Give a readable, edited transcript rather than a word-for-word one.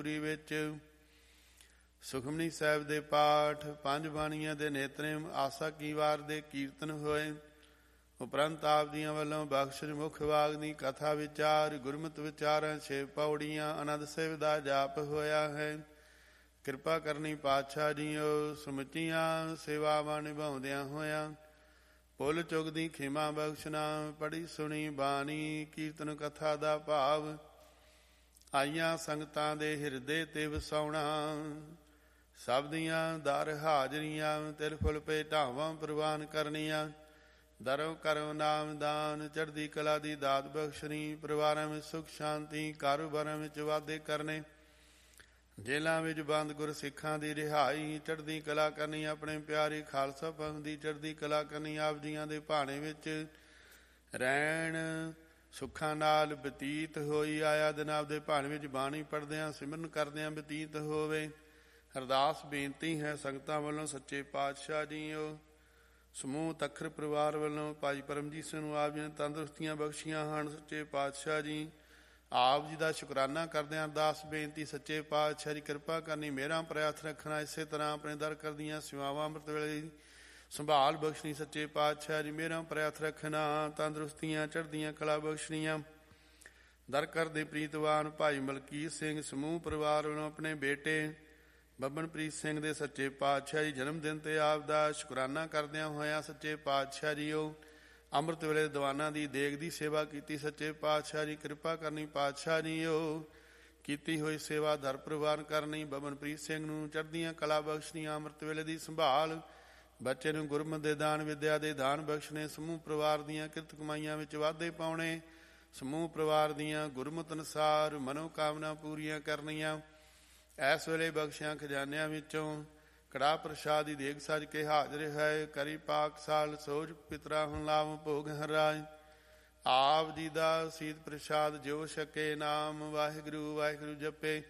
ਵਿੱਚ ਸੁਖਮਨੀ ਸਾਹਿਬ ਦੇ ਪਾਠ, 5 ਬਾਣੀਆਂ ਦੇ ਨੇਤਰੇਮ, ਆਸਾ ਕੀ ਵਾਰ ਦੇ ਕੀਰਤਨ ਹੋਏ। ਉਪਰੰਤ ਆਪ ਦੀਆਂ ਵੱਲੋਂ ਬਖਸ਼ਿਸ਼ ਮੁਖ ਵਾਗ ਦੀ ਕਥਾ ਵਿਚਾਰ, ਗੁਰਮਤਿ ਵਿਚਾਰਾਂ 6 ਪੌੜੀਆਂ, ਆਨੰਦ ਸਾਹਿਬ ਦਾ ਜਾਪ ਹੋਇਆ ਹੈ। ਕਿਰਪਾ ਕਰਨੀ ਪਾਤਸ਼ਾਹ ਜੀਓ, ਸਮੁੱਚੀਆਂ ਸੇਵਾਵਾਂ ਨਿਭਾਉਂਦਿਆਂ ਹੋਇਆਂ ਭੁੱਲ ਚੁੱਕ ਦੀ ਖਿਮਾ ਬਖਸ਼ਣਾ। ਪੜ੍ਹੀ ਸੁਣੀ ਬਾਣੀ, ਕੀਰਤਨ ਕਥਾ ਦਾ ਭਾਵ ਆਈਆਂ ਸੰਗਤਾਂ ਦੇ ਹਿਰਦੇ ਤੇ ਵਸਾਉਣਾ। ਸਭ ਦੀਆਂ ਦਰ ਹਾਜ਼ਰੀਆਂ, ਤਿਲ ਫੁੱਲ ਭੇਟਾਵਾਂ ਪ੍ਰਵਾਨ ਕਰਨੀਆਂ। ਦਰੋਂ ਕਰੋ ਨਾਮ ਦਾਨ, ਚੜ੍ਹਦੀ ਕਲਾ ਦੀ ਦਾਤ ਬਖਸ਼ਣੀ। ਪਰਿਵਾਰਾਂ ਵਿੱਚ ਸੁਖ ਸ਼ਾਂਤੀ, ਕਾਰੋਬਾਰਾਂ ਵਿੱਚ ਵਾਧੇ ਕਰਨੇ। ਜੇਲਾਂ ਵਿੱਚ ਬੰਦ ਗੁਰ ਸਿੱਖਾਂ ਦੀ ਰਿਹਾਈ, ਚੜ੍ਹਦੀ ਕਲਾ ਕਰਨੀ। ਆਪਣੇ ਪਿਆਰੇ ਖਾਲਸਾ ਪੰਥ ਦੀ ਚੜ੍ਹਦੀ ਕਲਾ ਕਰਨੀ। ਆਪ ਜੀਆਂ ਦੇ ਭਾਣੇ ਵਿੱਚ ਰਹਿਣ ਸੁੱਖਾਂ ਨਾਲ ਬਤੀਤ ਹੋਈ ਆਇਆ ਦਿਨ ਆਪ ਦੇ ਭਾਣੇ ਵਿੱਚ ਬਾਣੀ ਪੜ੍ਹਦਿਆਂ ਸਿਮਰਨ ਕਰਦਿਆਂ ਬਤੀਤ ਹੋਵੇ। ਅਰਦਾਸ ਬੇਨਤੀ ਹੈ ਸੰਗਤਾਂ ਵੱਲੋਂ ਸੱਚੇ ਪਾਤਸ਼ਾਹ ਜੀਓ, ਸਮੂਹ ਤਖਰ ਪਰਿਵਾਰ ਵੱਲੋਂ ਭਾਈ ਪਰਮਜੀਤ ਸਿੰਘ ਨੂੰ ਆਪ ਜੀ ਨੇ ਤੰਦਰੁਸਤੀਆਂ ਬਖਸ਼ੀਆਂ ਹਨ। ਸੱਚੇ ਪਾਤਸ਼ਾਹ ਜੀ ਆਪ ਜੀ ਦਾ ਸ਼ੁਕਰਾਨਾ ਕਰਦੇ ਹਾਂ। ਅਰਦਾਸ ਬੇਨਤੀ ਸੱਚੇ ਪਾਤਸ਼ਾਹ ਦੀ ਕਿਰਪਾ ਕਰਨੀ, ਮਿਹਰਾਂ ਪ੍ਰਿਆਥ ਰੱਖਣਾ। ਇਸੇ ਤਰ੍ਹਾਂ ਆਪਣੇ ਦਰ ਕਰਦੀਆਂ ਸੇਵਾਵਾਂ ਅੰਮ੍ਰਿਤ ਵੇਲੇ ਦੀ ਸੰਭਾਲ ਬਖਸ਼ਣੀ। ਸੱਚੇ ਪਾਤਸ਼ਾਹ ਜੀ ਮਿਹਰਾਂ ਪ੍ਰਿਆਥ ਰੱਖਣਾ, ਤੰਦਰੁਸਤੀਆਂ ਚੜ੍ਹਦੀਆਂ ਕਲਾ ਬਖਸ਼ਣੀਆਂ। ਦਰ ਕਰਦੇ ਪ੍ਰੀਤਵਾਨ ਭਾਈ ਮਲਕੀਤ ਸਿੰਘ ਸਮੂਹ ਪਰਿਵਾਰ ਵੱਲੋਂ ਆਪਣੇ ਬੇਟੇ ਬੱਬਨਪ੍ਰੀਤ ਸਿੰਘ ਦੇ ਸੱਚੇ ਪਾਤਸ਼ਾਹ ਜੀ ਜਨਮ ਦਿਨ ਤੇ ਆਪ ਦਾ ਸ਼ੁਕਰਾਨਾ ਕਰਦਿਆਂ ਹੋਇਆਂ ਸੱਚੇ ਪਾਤਸ਼ਾਹ ਜੀਓ ਅੰਮ੍ਰਿਤ ਵੇਲੇ ਦੀਵਾਨਾਂ ਦੀ ਦੇਗ ਦੀ ਸੇਵਾ ਕੀਤੀ। ਸੱਚੇ ਪਾਤਸ਼ਾਹ ਜੀ ਕਿਰਪਾ ਕਰਨੀ ਪਾਤਸ਼ਾਹ ਜੀਓ, ਕੀਤੀ ਹੋਈ ਸੇਵਾ ਦਰ ਪ੍ਰਵਾਨ ਕਰਨੀ। ਬੱਬਨਪ੍ਰੀਤ ਸਿੰਘ ਨੂੰ ਚੜ੍ਹਦੀਆਂ ਕਲਾ ਬਖਸ਼ਣੀਆਂ, ਅੰਮ੍ਰਿਤ ਵੇਲੇ ਦੀ ਸੰਭਾਲ। ਬੱਚੇ ਨੂੰ ਗੁਰਮਤਿ ਦੇ ਦਾਨ, ਵਿਦਿਆ ਦੇ ਦਾਨ ਬਖਸ਼ਣੇ। ਸਮੂਹ ਪਰਿਵਾਰ ਦੀਆਂ ਕਿਰਤ ਕਮਾਈਆਂ ਵਿੱਚ ਵਾਧੇ ਪਾਉਣੇ। ਸਮੂਹ ਪਰਿਵਾਰ ਦੀਆਂ ਗੁਰਮਤਿ ਅਨੁਸਾਰ ਮਨੋਕਾਮਨਾ ਪੂਰੀਆਂ ਕਰਨੀਆਂ। ਇਸ ਵੇਲੇ ਬਖਸ਼ਿਆਂ ਖਜ਼ਾਨਿਆਂ ਵਿੱਚੋਂ ਕੜਾਹ ਪ੍ਰਸ਼ਾਦ ਦੀ ਦੇਗ ਸੱਜ ਕੇ ਹਾਜ਼ਰ ਹੈ। ਕਰੀ ਪਾਕ ਸਾਲ ਸੋਝ ਪਿਤਰਾ ਹੁਣ ਲਾਭ ਭੋਗ ਹਰਾਜ। ਆਪ ਜੀ ਦਾ ਸੀਤ ਪ੍ਰਸ਼ਾਦ ਜੋ ਛਕੇ ਨਾਮ ਵਾਹਿਗੁਰੂ ਵਾਹਿਗੁਰੂ ਜਪੇ।